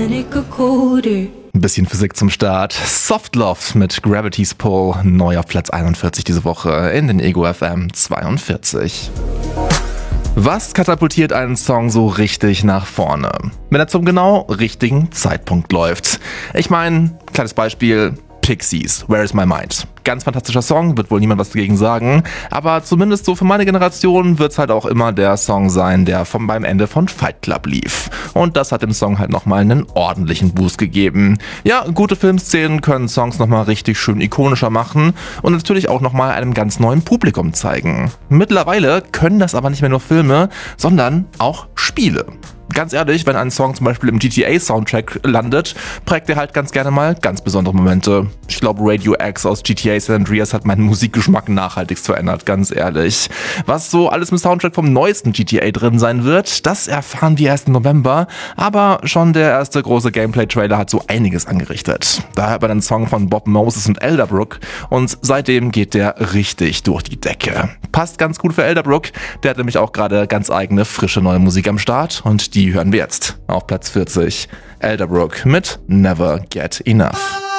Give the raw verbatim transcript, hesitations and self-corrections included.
Ein bisschen Physik zum Start. Soft Love mit Gravity's Pull, neu auf Platz einundvierzig diese Woche in den Ego F M zweiundvierzig. Was katapultiert einen Song so richtig nach vorne? Wenn er zum genau richtigen Zeitpunkt läuft. Ich meine, kleines Beispiel, Pixies, Where is my mind? Ganz fantastischer Song, wird wohl niemand was dagegen sagen, aber zumindest so für meine Generation wird es halt auch immer der Song sein, der vom, beim Ende von Fight Club lief. Und das hat dem Song halt nochmal einen ordentlichen Boost gegeben. Ja, gute Filmszenen können Songs nochmal richtig schön ikonischer machen und natürlich auch nochmal einem ganz neuen Publikum zeigen. Mittlerweile können das aber nicht mehr nur Filme, sondern auch Spiele. Ganz ehrlich, wenn ein Song zum Beispiel im G T A-Soundtrack landet, prägt er halt ganz gerne mal ganz besondere Momente. Ich glaube, Radio X aus G T A San Andreas hat meinen Musikgeschmack nachhaltigst verändert, ganz ehrlich. Was so alles im Soundtrack vom neuesten G T A drin sein wird, das erfahren wir erst im November, aber schon der erste große Gameplay-Trailer hat so einiges angerichtet. Da hört man einen Song von Bob Moses und Elderbrook und seitdem geht der richtig durch die Decke. Passt ganz gut für Elderbrook, der hat nämlich auch gerade ganz eigene, frische neue Musik am Start und die Die hören wir jetzt auf Platz vierzig. Elderbrook mit Never Get Enough.